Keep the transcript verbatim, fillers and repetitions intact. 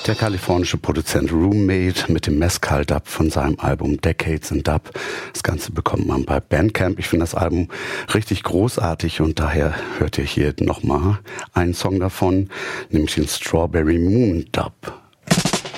Der kalifornische Produzent Roommate mit dem Mezcal-Dub von seinem Album Decades in Dub. Das Ganze bekommt man bei Bandcamp. Ich finde das Album richtig großartig und daher hört ihr hier nochmal einen Song davon, nämlich den Strawberry Moon Dub.